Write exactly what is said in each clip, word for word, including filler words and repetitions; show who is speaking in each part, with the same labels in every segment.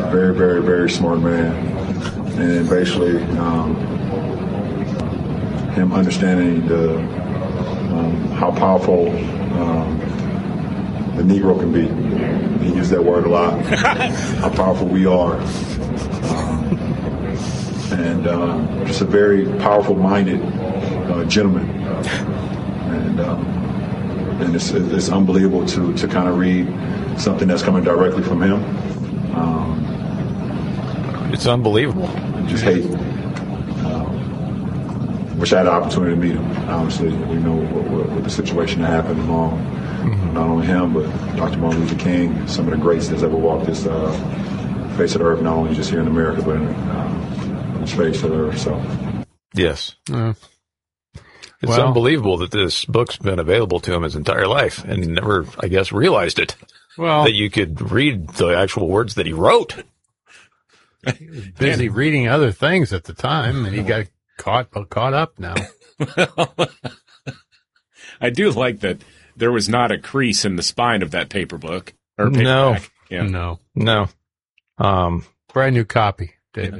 Speaker 1: very, very, very smart man. And basically, um, him understanding the um, how powerful um, the Negro can be. He used that word a lot. How powerful we are. Um, and um, just a very powerful-minded uh, gentleman. And um, and it's, it's unbelievable to, to kind of read something that's coming directly from him. Um,
Speaker 2: it's unbelievable.
Speaker 1: Just hate. Um, wish I had the opportunity to meet him. Honestly, we know what, what, what the situation that happened along mm-hmm. not only him, but Doctor Martin Luther King, some of the greats that's ever walked this uh, face of the earth, not only just here in America, but in uh, the face of the earth. So,
Speaker 2: yes.
Speaker 3: Uh,
Speaker 2: It's well, unbelievable that this book's been available to him his entire life and he never, I guess, realized it.
Speaker 3: Well,
Speaker 2: that you could read the actual words that he wrote.
Speaker 3: He was busy reading other things at the time, and he got caught caught up now.
Speaker 4: Well, I do like that there was not a crease in the spine of that paper book. Or paperback.
Speaker 2: No,
Speaker 4: yeah.
Speaker 3: no,
Speaker 2: no. Um,
Speaker 3: brand new copy, David.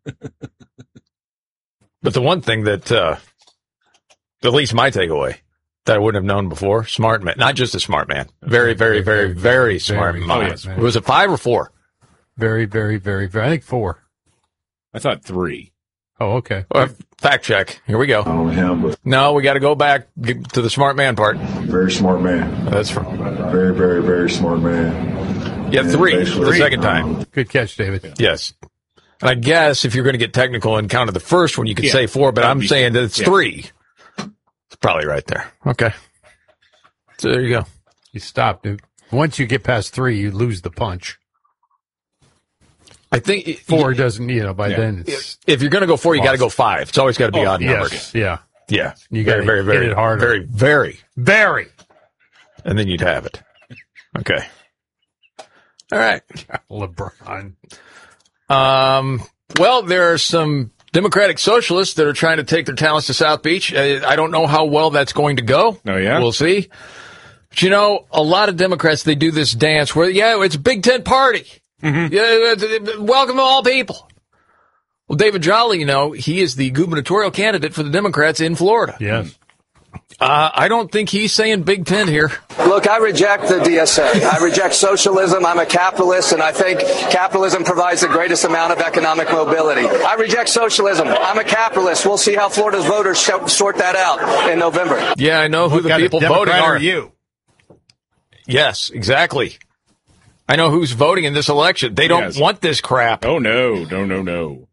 Speaker 2: But the one thing that, uh, at least my takeaway, that I wouldn't have known before, smart man, not just a smart man, very, very, very, very, very smart
Speaker 3: very,
Speaker 2: man.
Speaker 3: oh, yes, man.
Speaker 2: Was it five or four?
Speaker 3: Very, very, very, very, I think four.
Speaker 4: I thought three.
Speaker 3: Oh, okay.
Speaker 2: Well, fact check. Here we go.
Speaker 1: Not only him, but
Speaker 2: no, we got to go back to the smart man part.
Speaker 1: Very smart man.
Speaker 2: That's from
Speaker 1: very, very, very smart man.
Speaker 2: Yeah, three for the second time.
Speaker 3: Um, Good catch, David.
Speaker 2: Yeah. Yes. And I guess if you're going to get technical and count the first one, you could yeah, say four, but I'm be, saying that it's yeah. three. It's probably right there. Okay. So there you go.
Speaker 3: You stop, dude. Once you get past three, you lose the punch.
Speaker 2: I think it,
Speaker 3: four
Speaker 2: you,
Speaker 3: doesn't, you know, by yeah. then it's.
Speaker 2: If you're going to go four, you got to go five. It's always got to be
Speaker 3: oh,
Speaker 2: odd numbers.
Speaker 3: Yes, yeah.
Speaker 2: Yeah.
Speaker 3: You got to
Speaker 2: very, very,
Speaker 3: hit it harder.
Speaker 2: Very, very.
Speaker 3: Very.
Speaker 2: And then you'd have it. Okay. All right.
Speaker 3: LeBron.
Speaker 2: Um, well, there are some Democratic socialists that are trying to take their talents to South Beach. I don't know how well that's going to go.
Speaker 4: Oh, yeah?
Speaker 2: We'll see. But, you know, a lot of Democrats, they do this dance where, yeah, it's a Big Tent party.
Speaker 4: Mm-hmm.
Speaker 2: Yeah, welcome all people. Well, David Jolly, you know, he is the gubernatorial candidate for the Democrats in Florida.
Speaker 3: Yes.
Speaker 2: Uh, I don't think he's saying Big Tent here.
Speaker 5: Look, I reject the D S A. I reject socialism. I'm a capitalist, and I think capitalism provides the greatest amount of economic mobility. I reject socialism. I'm a capitalist. We'll see how Florida's voters sort that out in November.
Speaker 2: Yeah, I know who
Speaker 3: what
Speaker 2: the people voting are.
Speaker 3: are you?
Speaker 2: Yes, exactly. I know who's voting in this election. They don't yes. want this crap.
Speaker 4: Oh, no, no, no, no.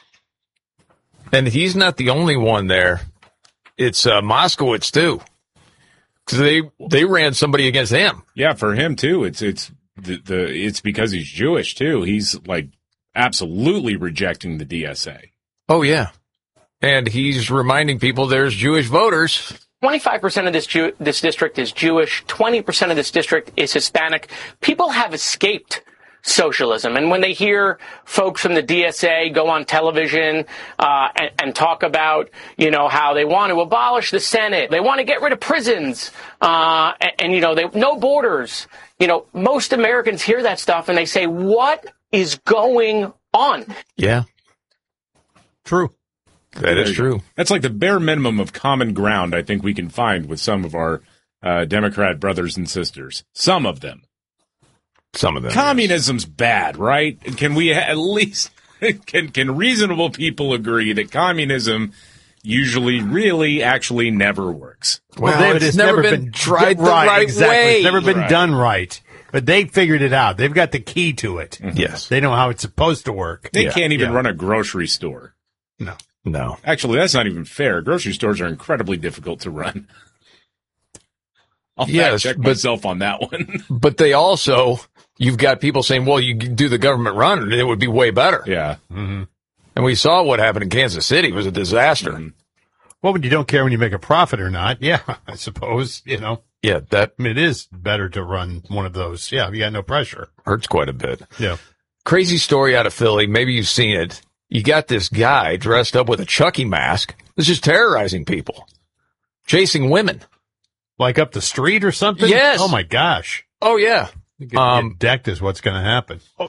Speaker 2: And he's not the only one there. It's uh, Moskowitz, too. Because they, they ran somebody against him.
Speaker 4: Yeah, for him, too. It's it's the, the it's because he's Jewish, too. He's, like, absolutely rejecting the D S A.
Speaker 2: Oh, yeah. And he's reminding people there's Jewish voters.
Speaker 6: twenty-five percent of this Jew- this district is Jewish. twenty percent of this district is Hispanic. People have escaped socialism. And when they hear folks from the D S A go on television uh, and, and talk about, you know, how they want to abolish the Senate, they want to get rid of prisons, uh, and, and, you know, they, no borders, you know, most Americans hear that stuff and they say, what is going on?
Speaker 2: Yeah.
Speaker 3: True.
Speaker 2: That is true.
Speaker 4: That's like the bare minimum of common ground I think we can find with some of our uh, Democrat brothers and sisters. Some of them.
Speaker 2: Some of them.
Speaker 4: Communism's yes. bad, right? Can we at least can can reasonable people agree that communism usually really actually never works?
Speaker 2: Well,
Speaker 3: well
Speaker 2: it's,
Speaker 3: it's
Speaker 2: never,
Speaker 3: never
Speaker 2: been,
Speaker 3: been
Speaker 2: tried the
Speaker 3: right,
Speaker 2: right
Speaker 3: exactly.
Speaker 2: way.
Speaker 3: It's never been
Speaker 4: right.
Speaker 3: done right. But they figured it out. They've got the key to it.
Speaker 2: Mm-hmm. Yes.
Speaker 3: They know how it's supposed to work.
Speaker 4: They
Speaker 2: yeah.
Speaker 4: can't even
Speaker 3: yeah.
Speaker 4: run a grocery store.
Speaker 3: No.
Speaker 2: No.
Speaker 4: Actually, that's not even fair. Grocery stores are incredibly difficult to run. I'll
Speaker 2: yes,
Speaker 4: fact check
Speaker 2: but,
Speaker 4: myself on that one.
Speaker 2: But they also, you've got people saying, well, you do the government run and it would be way better.
Speaker 4: Yeah.
Speaker 3: Mm-hmm.
Speaker 2: And we saw what happened in Kansas City. It was a disaster.
Speaker 4: Mm-hmm.
Speaker 3: Well, but you don't care when you make a profit or not. Yeah, I suppose, you know.
Speaker 2: Yeah, that
Speaker 3: I mean, it is better to run one of those. Yeah, you got no pressure.
Speaker 2: Hurts quite a bit.
Speaker 3: Yeah.
Speaker 2: Crazy story out of Philly. Maybe you've seen it. You got this guy dressed up with a Chucky mask. This is terrorizing people. Chasing women.
Speaker 3: Like up the street or something?
Speaker 2: Yes.
Speaker 3: Oh, my gosh.
Speaker 2: Oh, yeah.
Speaker 3: Get,
Speaker 2: um,
Speaker 3: get decked is what's going to happen.